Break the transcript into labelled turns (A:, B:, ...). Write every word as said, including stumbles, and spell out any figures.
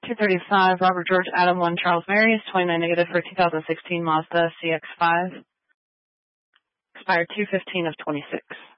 A: two thirty-five, Robert George Adam one Charles Mary is twenty-nine negative for two thousand sixteen Mazda C X five. Expired two fifteen of twenty-six.